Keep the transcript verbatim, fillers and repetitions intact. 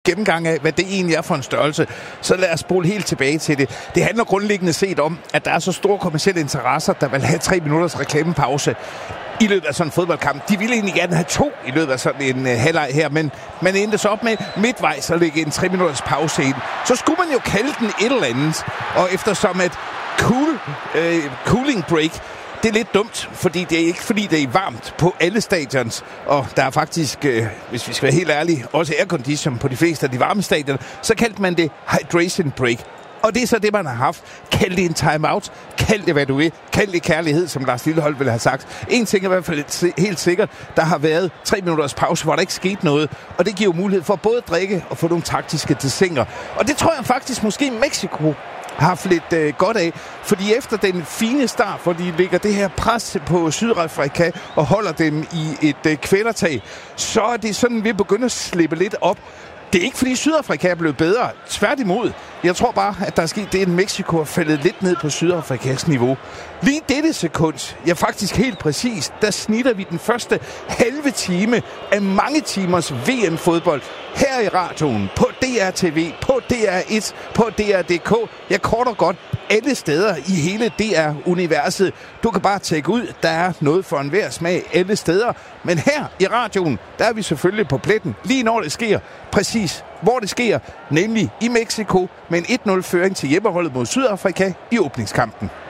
gennemgang af, hvad det egentlig er for en størrelse, så lad os spole helt tilbage til det. Det handler grundlæggende set om, at der er så store kommercielle interesser, der vil have tre minutters reklamepause i løbet af sådan en fodboldkamp. De ville egentlig gerne have to i løbet af sådan en uh, halvleg her, men man endte så op med midtvejs at lægge en tre minutters pause ind. Så skulle man jo kalde den et eller andet, og eftersom et cool, uh, cooling break, det er lidt dumt, fordi det er ikke fordi det er varmt på alle stadions, og der er faktisk, øh, hvis vi skal være helt ærlige, også aircondition på de fleste af de varme stadioner, så kaldte man det hydration break. Og det er så det, man har haft. Kald det en timeout. Kald det, hvad du vil. Kald det kærlighed, som Lars Lillehold ville have sagt. En ting er i hvert fald helt sikkert, der har været tre minutters pause, hvor der ikke skete noget, og det giver mulighed for både at drikke og få nogle taktiske desinger. Og det tror jeg faktisk måske Mexico har haft lidt øh, godt af, fordi efter den fine start, hvor de lægger det her pres på Sydafrika og holder dem i et øh, kvælertag, så er det sådan, vi begynder at slippe lidt op. Det er ikke, fordi Sydafrika er blevet bedre. Tværtimod. Jeg tror bare, at der er sket det, at Mexico er faldet lidt ned på Sydafrikas niveau. Lige dette sekund, ja faktisk helt præcis, der snitter vi den første halve time af mange timers V M-fodbold her i radioen, på D R T V, på D R et, på D R punktum D K. Ja, kort og godt, alle steder i hele D R-universet. Du kan bare tjekke ud, der er noget for enhver smag alle steder. Men her i radioen, der er vi selvfølgelig på pletten, lige når det sker. Præcis hvor det sker, nemlig i Mexico med en et nul-føring til hjemmeholdet mod Sydafrika i åbningskampen.